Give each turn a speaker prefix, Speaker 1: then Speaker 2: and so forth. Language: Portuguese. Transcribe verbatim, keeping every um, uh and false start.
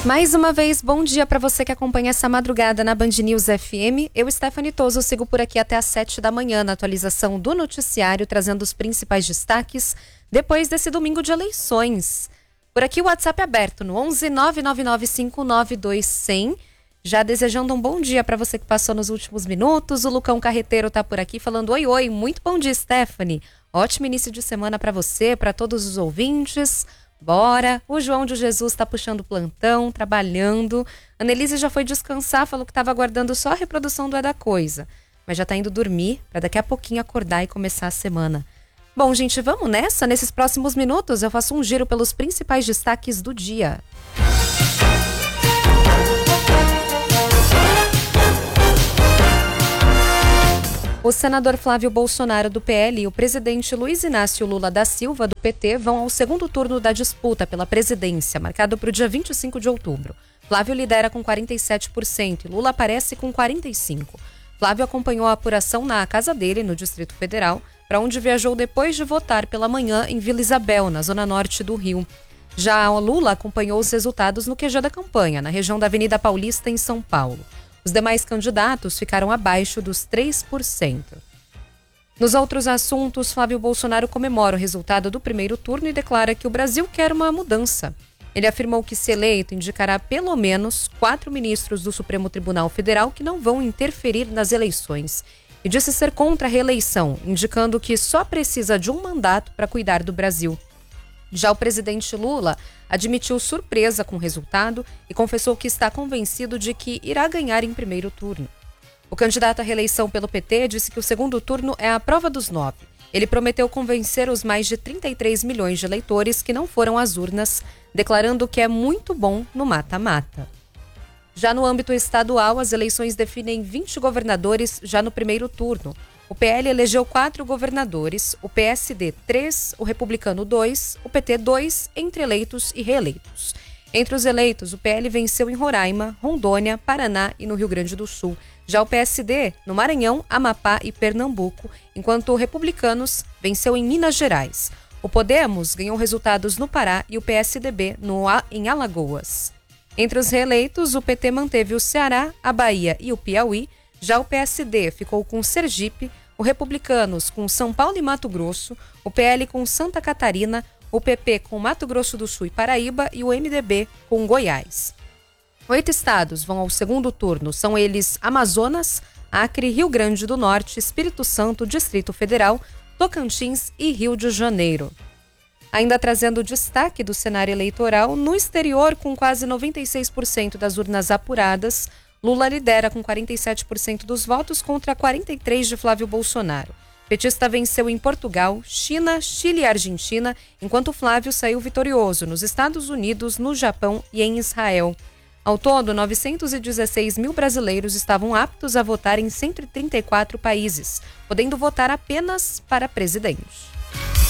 Speaker 1: Mais uma vez, bom dia para você que acompanha essa madrugada na Band News F M. Eu, Stephanie Toso, sigo por aqui até às sete da manhã na atualização do noticiário, trazendo os principais destaques depois desse domingo de eleições. Por aqui o WhatsApp é aberto no onze nove nove nove cinco nove dois zero zero. Já desejando um bom dia para você que passou nos últimos minutos. O Lucão Carreteiro tá por aqui falando oi, oi, muito bom dia, Stephanie. Ótimo início de semana para você, para todos os ouvintes. Bora! O João de Jesus está puxando plantão, trabalhando. A Annelise já foi descansar, falou que estava aguardando só a reprodução do É da Coisa. Mas já está indo dormir para daqui a pouquinho acordar e começar a semana. Bom, gente, vamos nessa? Nesses próximos minutos eu faço um giro pelos principais destaques do dia. O senador Flávio Bolsonaro, do P L, e o presidente Luiz Inácio Lula da Silva, do P T, vão ao segundo turno da disputa pela presidência, marcado para o dia vinte e cinco de outubro. Flávio lidera com quarenta e sete por cento e Lula aparece com quarenta e cinco por cento. Flávio acompanhou a apuração na casa dele, no Distrito Federal, para onde viajou depois de votar pela manhã em Vila Isabel, na zona norte do Rio. Já Lula acompanhou os resultados no Q G da campanha, na região da Avenida Paulista, em São Paulo. Os demais candidatos ficaram abaixo dos três por cento. Nos outros assuntos, Flávio Bolsonaro comemora o resultado do primeiro turno e declara que o Brasil quer uma mudança. Ele afirmou que, se eleito, indicará pelo menos quatro ministros do Supremo Tribunal Federal que não vão interferir nas eleições. E disse ser contra a reeleição, indicando que só precisa de um mandato para cuidar do Brasil. Já o presidente Lula admitiu surpresa com o resultado e confessou que está convencido de que irá ganhar em primeiro turno. O candidato à reeleição pelo P T disse que o segundo turno é a prova dos nove. Ele prometeu convencer os mais de trinta e três milhões de eleitores que não foram às urnas, declarando que é muito bom no mata-mata. Já no âmbito estadual, as eleições definem vinte governadores já no primeiro turno. O P L elegeu quatro governadores, o P S D três, o Republicano dois, o P T dois, entre eleitos e reeleitos. Entre os eleitos, o P L venceu em Roraima, Rondônia, Paraná e no Rio Grande do Sul. Já o P S D no Maranhão, Amapá e Pernambuco, enquanto o Republicanos venceu em Minas Gerais. O Podemos ganhou resultados no Pará e o P S D B no, em Alagoas. Entre os reeleitos, o P T manteve o Ceará, a Bahia e o Piauí. Já o P S D ficou com Sergipe, o Republicanos com São Paulo e Mato Grosso, o P L com Santa Catarina, o P P com Mato Grosso do Sul e Paraíba e o M D B com Goiás. Oito estados vão ao segundo turno, são eles Amazonas, Acre, Rio Grande do Norte, Espírito Santo, Distrito Federal, Tocantins e Rio de Janeiro. Ainda trazendo destaque do cenário eleitoral, no exterior, com quase noventa e seis por cento das urnas apuradas, Lula lidera com quarenta e sete por cento dos votos contra quarenta e três por cento de Flávio Bolsonaro. Petista venceu em Portugal, China, Chile e Argentina, enquanto Flávio saiu vitorioso nos Estados Unidos, no Japão e em Israel. Ao todo, novecentos e dezesseis mil brasileiros estavam aptos a votar em cento e trinta e quatro países, podendo votar apenas para presidente.